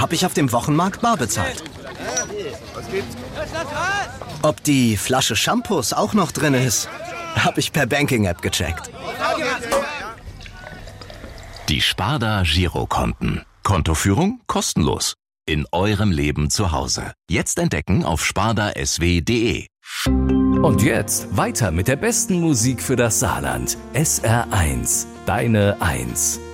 habe ich auf dem Wochenmarkt bar bezahlt. Ob die Flasche Shampoos auch noch drin ist, habe ich per Banking-App gecheckt. Die Sparda Girokonten. Kontoführung kostenlos. In eurem Leben zu Hause. Jetzt entdecken auf spardasw.de. Und jetzt weiter mit der besten Musik für das Saarland. SR1, deine 1.